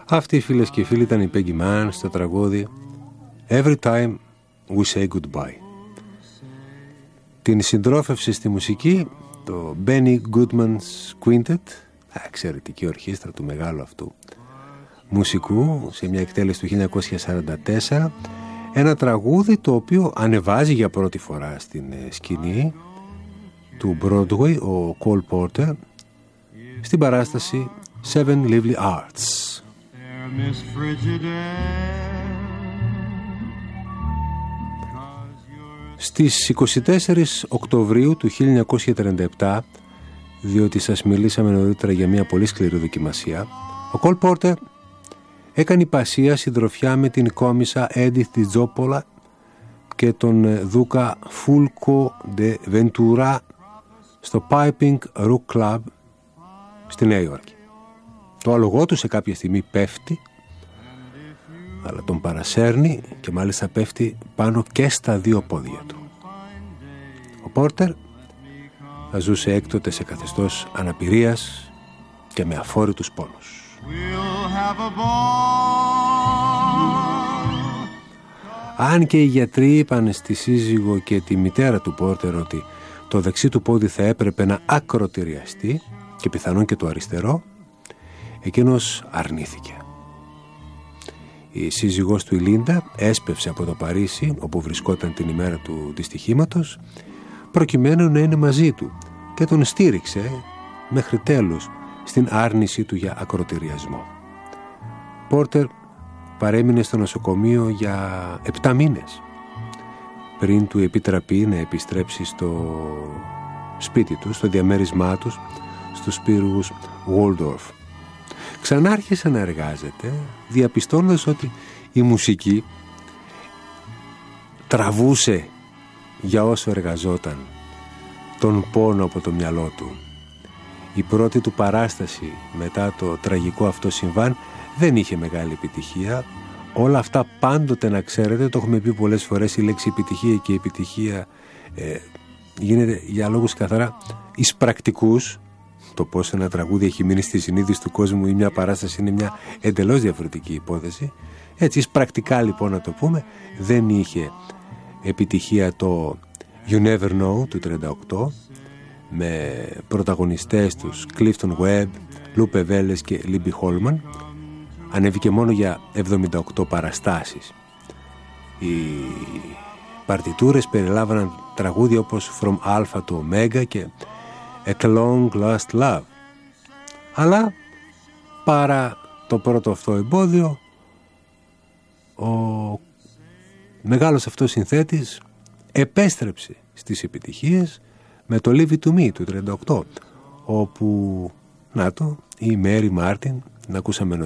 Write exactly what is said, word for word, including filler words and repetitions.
Αυτοί, φίλες και φίλοι, ήταν η Peggy Mann στο τραγούδι Every Time We Say Goodbye. Την συντρόφευσε στη μουσική το Benny Goodman's Quintet, εξαιρετική ορχήστρα του μεγάλου αυτού μουσικού, σε μια εκτέλεση του χίλια εννιακόσια σαράντα τέσσερα, ένα τραγούδι το οποίο ανεβάζει για πρώτη φορά στην σκηνή του Broadway ο Cole Porter στην παράσταση Seven Lively Arts. Στις είκοσι τέσσερις Οκτωβρίου του χίλια εννιακόσια τριάντα επτά, διότι σας μιλήσαμε νωρίτερα για μια πολύ σκληρή δοκιμασία, ο Cole Porter έκανε υπασία συντροφιά με την κόμισσα Edith Τζόπολα και τον δούκα Fulco de Ventura στο Piping Rook Club στη Νέα Υόρκη. Το άλογό του σε κάποια στιγμή πέφτει, αλλά τον παρασέρνει και μάλιστα πέφτει πάνω και στα δύο πόδια του. Ο Πόρτερ θα ζούσε έκτοτε σε καθεστώς αναπηρίας και με αφόρητους πόνους. Αν και οι γιατροί είπαν στη σύζυγο και τη μητέρα του Πόρτερ ότι το δεξί του πόδι θα έπρεπε να ακροτηριαστεί και πιθανόν και το αριστερό, εκείνος αρνήθηκε. Η σύζυγός του, η Λίντα, έσπευσε από το Παρίσι, όπου βρισκόταν την ημέρα του δυστυχήματος, προκειμένου να είναι μαζί του και τον στήριξε μέχρι τέλους στην άρνηση του για ακροτηριασμό. Πόρτερ παρέμεινε στο νοσοκομείο για επτά μήνες πριν του επιτραπεί να επιστρέψει στο σπίτι του, στο διαμέρισμά τους, στους πύργους Waldorf. Ξανάρχισε να εργάζεται, διαπιστώνοντας ότι η μουσική τραβούσε για όσο εργαζόταν τον πόνο από το μυαλό του. Η πρώτη του παράσταση μετά το τραγικό αυτό συμβάν δεν είχε μεγάλη επιτυχία. Όλα αυτά πάντοτε, να ξέρετε, το έχουμε πει πολλές φορές, η λέξη επιτυχία και η επιτυχία ε, γίνεται για λόγους καθαρά εισπρακτικούς. Το πώς ένα τραγούδι έχει μείνει στη συνείδηση του κόσμου ή μια παράσταση είναι μια εντελώς διαφορετική υπόθεση. Έτσι, εισπρακτικά λοιπόν να το πούμε, δεν είχε επιτυχία το You Never Know του τριάντα οκτώ, με πρωταγωνιστές τους Clifton Webb, Lupe Vélez και Libby Holman. Ανέβηκε μόνο για εβδομήντα οκτώ παραστάσεις. Οι παρτιτούρες περιλάβαναν τραγούδια όπως From Alpha to Omega και A Long Lost Love. Αλλά παρά το πρώτο αυτό εμπόδιο, ο μεγάλος αυτός συνθέτης επέστρεψε στις επιτυχίες με το Leave It To Me του τριάντα οκτώ, όπου, να το, η Mary Martin, την ακούσαμε